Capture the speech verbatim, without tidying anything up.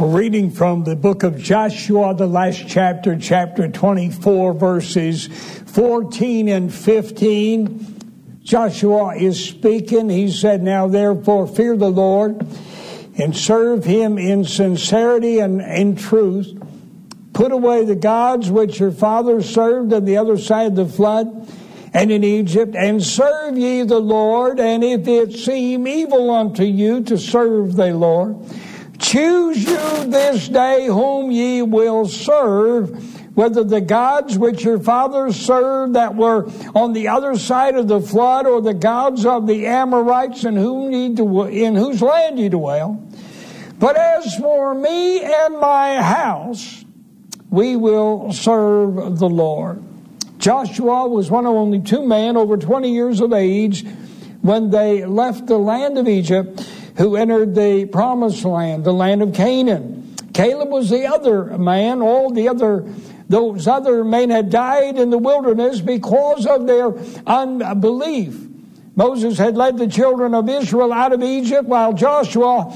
We're reading from the book of Joshua, the last chapter, chapter twenty-four, verses fourteen and fifteen. Joshua is speaking. He said, "Now therefore fear the Lord and serve him in sincerity and in truth. Put away the gods which your fathers served on the other side of the flood and in Egypt, and serve ye the Lord. And if it seem evil unto you to serve the Lord, choose you this day whom ye will serve, whether the gods which your fathers served that were on the other side of the flood, or the gods of the Amorites in whom ye do, in whose land ye dwell. But as for me and my house, we will serve the Lord." Joshua was one of only two men over twenty years of age when they left the land of Egypt, who entered the promised land, the land of Canaan. Caleb was the other man. All the other, those other men had died in the wilderness because of their unbelief. Moses had led the children of Israel out of Egypt, while Joshua